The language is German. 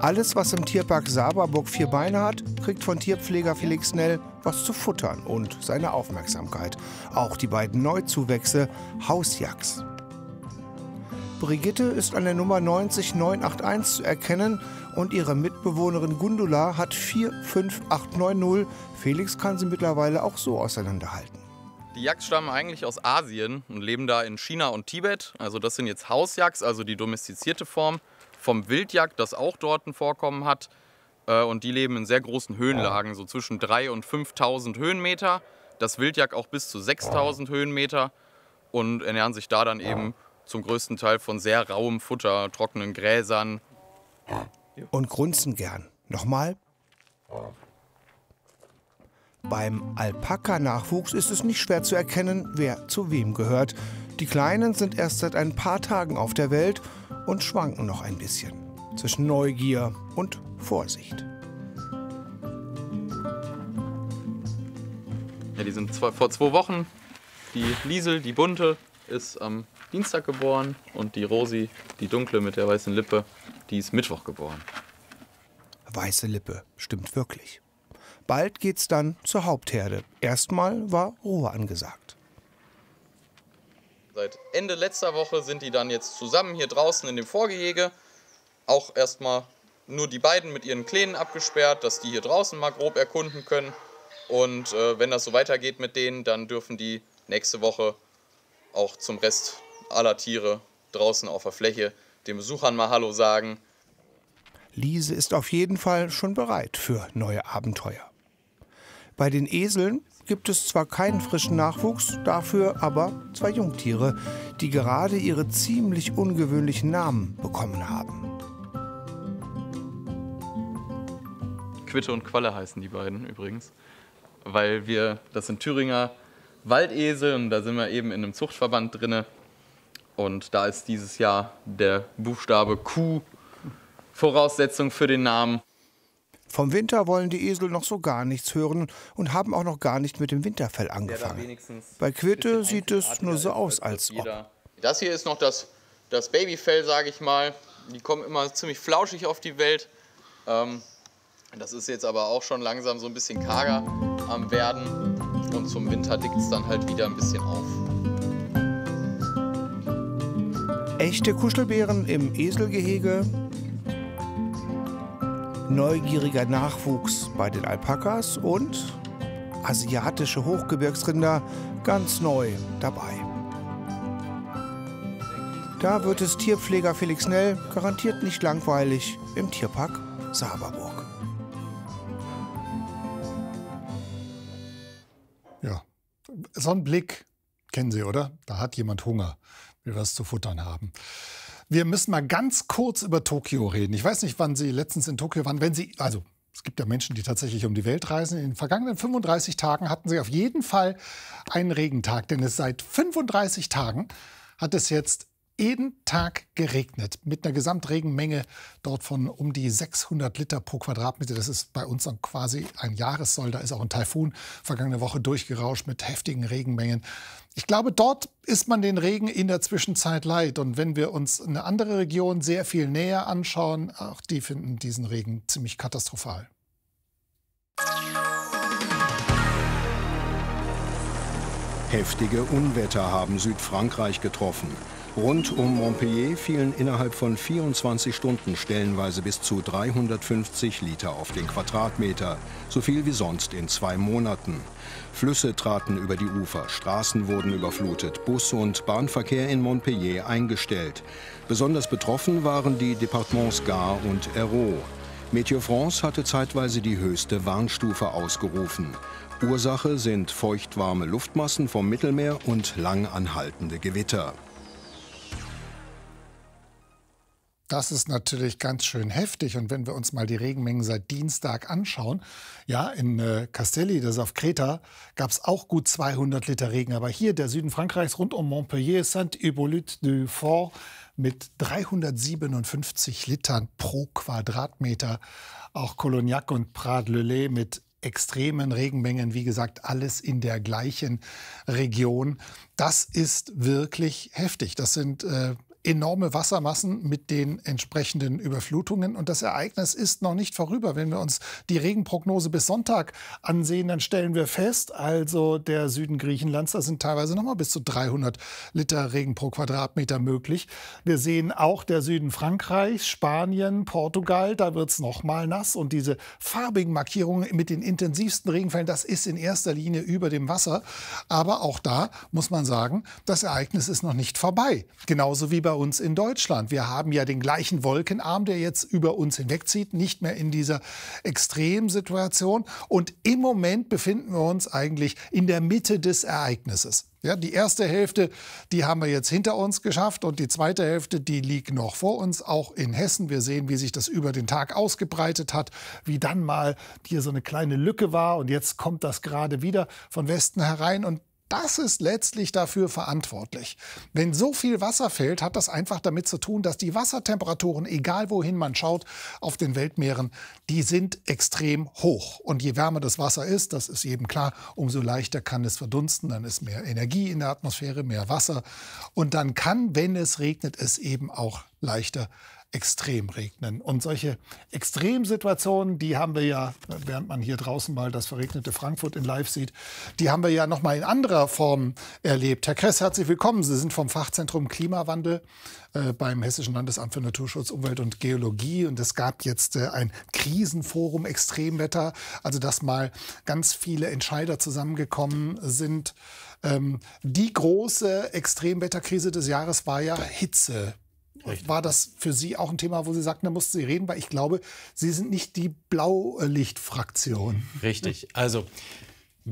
Alles, was im Tierpark Saberburg 4 Beine hat, kriegt von Tierpfleger Felix Snell was zu futtern und seine Aufmerksamkeit. Auch die beiden Neuzuwächse Hausjacks. Brigitte ist an der Nummer 90981 zu erkennen und ihre Mitbewohnerin Gundula hat 45890. Felix kann sie mittlerweile auch so auseinanderhalten. Die Yaks stammen eigentlich aus Asien und leben da in China und Tibet. Also das sind jetzt Hausjacks, also die domestizierte Form vom Wildjak, das auch dort ein Vorkommen hat. Und die leben in sehr großen Höhenlagen, so zwischen 3.000 und 5.000 Höhenmeter. Das Wildjak auch bis zu 6.000 Höhenmeter und ernähren sich da dann eben zum größten Teil von sehr rauem Futter, trockenen Gräsern. Und grunzen gern. Nochmal. Beim Alpaka-Nachwuchs ist es nicht schwer zu erkennen, wer zu wem gehört. Die Kleinen sind erst seit ein paar Tagen auf der Welt und schwanken noch ein bisschen zwischen Neugier und Vorsicht. Ja, die sind vor 2 Wochen. Die Liesel, die bunte, ist am Dienstag geboren und die Rosi, die dunkle mit der weißen Lippe, die ist Mittwoch geboren. Weiße Lippe, stimmt wirklich. Bald geht's dann zur Hauptherde. Erstmal war Ruhe angesagt. Seit Ende letzter Woche sind die dann jetzt zusammen hier draußen in dem Vorgehege. Auch erstmal nur die beiden mit ihren Kleinen abgesperrt, dass die hier draußen mal grob erkunden können. Und wenn das so weitergeht mit denen, dann dürfen die nächste Woche auch zum Rest aller Tiere draußen auf der Fläche den Besuchern mal Hallo sagen. Liese ist auf jeden Fall schon bereit für neue Abenteuer. Bei den Eseln gibt es zwar keinen frischen Nachwuchs, dafür aber 2 Jungtiere, die gerade ihre ziemlich ungewöhnlichen Namen bekommen haben. Quitte und Qualle heißen die beiden übrigens, weil das sind Thüringer Waldesel und da sind wir eben in einem Zuchtverband drinne. Und da ist dieses Jahr der Buchstabe Q Voraussetzung für den Namen. Vom Winter wollen die Esel noch so gar nichts hören und haben auch noch gar nicht mit dem Winterfell angefangen. Bei Quitte sieht es nur so aus, als ob. Das hier ist noch das Babyfell, sage ich mal. Die kommen immer ziemlich flauschig auf die Welt. Das ist jetzt aber auch schon langsam so ein bisschen karger am Werden. Und zum Winter dickt es dann halt wieder ein bisschen auf. Echte Kuschelbären im Eselgehege. Neugieriger Nachwuchs bei den Alpakas und asiatische Hochgebirgsrinder ganz neu dabei. Da wird es Tierpfleger Felix Snell garantiert nicht langweilig im Tierpark Saberburg. Ja, so einen Blick kennen Sie, oder? Da hat jemand Hunger, will was zu futtern haben. Wir müssen mal ganz kurz über Tokio reden. Ich weiß nicht, wann Sie letztens in Tokio waren. Es gibt ja Menschen, die tatsächlich um die Welt reisen. In den vergangenen 35 Tagen hatten Sie auf jeden Fall einen Regentag. Denn seit 35 Tagen hat es jetzt jeden Tag geregnet. Mit einer Gesamtregenmenge dort von um die 600 Liter pro Quadratmeter. Das ist bei uns dann quasi ein Jahressoll. Da ist auch ein Taifun vergangene Woche durchgerauscht mit heftigen Regenmengen. Ich glaube, dort ist man den Regen in der Zwischenzeit leid. Und wenn wir uns eine andere Region sehr viel näher anschauen, auch die finden diesen Regen ziemlich katastrophal. Heftige Unwetter haben Südfrankreich getroffen. Rund um Montpellier fielen innerhalb von 24 Stunden stellenweise bis zu 350 Liter auf den Quadratmeter, so viel wie sonst in 2 Monaten. Flüsse traten über die Ufer, Straßen wurden überflutet, Bus- und Bahnverkehr in Montpellier eingestellt. Besonders betroffen waren die Departements Gard und Hérault. Météo France hatte zeitweise die höchste Warnstufe ausgerufen. Ursache sind feuchtwarme Luftmassen vom Mittelmeer und lang anhaltende Gewitter. Das ist natürlich ganz schön heftig. Und wenn wir uns mal die Regenmengen seit Dienstag anschauen, ja, in Castelli, das ist auf Kreta, gab es auch gut 200 Liter Regen. Aber hier, der Süden Frankreichs, rund um Montpellier, Saint-Hippolyte-du-Fort mit 357 Litern pro Quadratmeter. Auch Colognac und Prades-le-Lez mit extremen Regenmengen, wie gesagt, alles in der gleichen Region. Das ist wirklich heftig. Das sind enorme Wassermassen mit den entsprechenden Überflutungen. Und das Ereignis ist noch nicht vorüber. Wenn wir uns die Regenprognose bis Sonntag ansehen, dann stellen wir fest, also der Süden Griechenlands, da sind teilweise noch mal bis zu 300 Liter Regen pro Quadratmeter möglich. Wir sehen auch der Süden Frankreichs, Spanien, Portugal, da wird es noch mal nass. Und diese farbigen Markierungen mit den intensivsten Regenfällen, das ist in erster Linie über dem Wasser. Aber auch da muss man sagen, das Ereignis ist noch nicht vorbei. Genauso wie bei uns in Deutschland. Wir haben ja den gleichen Wolkenarm, der jetzt über uns hinwegzieht, nicht mehr in dieser Extremsituation. Und im Moment befinden wir uns eigentlich in der Mitte des Ereignisses. Ja, die erste Hälfte, die haben wir jetzt hinter uns geschafft und die zweite Hälfte, die liegt noch vor uns, auch in Hessen. Wir sehen, wie sich das über den Tag ausgebreitet hat, wie dann mal hier so eine kleine Lücke war und jetzt kommt das gerade wieder von Westen herein und das ist letztlich dafür verantwortlich. Wenn so viel Wasser fällt, hat das einfach damit zu tun, dass die Wassertemperaturen, egal wohin man schaut, auf den Weltmeeren, die sind extrem hoch. Und je wärmer das Wasser ist, das ist jedem klar, umso leichter kann es verdunsten. Dann ist mehr Energie in der Atmosphäre, mehr Wasser. Und dann kann, wenn es regnet, es eben auch leichter extrem regnen. Und solche Extremsituationen, die haben wir ja, während man hier draußen mal das verregnete Frankfurt in Live sieht, die haben wir ja noch mal in anderer Form erlebt. Herr Kress, herzlich willkommen. Sie sind vom Fachzentrum Klimawandel beim Hessischen Landesamt für Naturschutz, Umwelt und Geologie. Und es gab jetzt ein Krisenforum Extremwetter, also dass mal ganz viele Entscheider zusammengekommen sind. Die große Extremwetterkrise des Jahres war ja Hitze. Richtig. War das für Sie auch ein Thema, wo Sie sagten, da mussten Sie reden? Weil ich glaube, Sie sind nicht die Blaulichtfraktion. Richtig. Also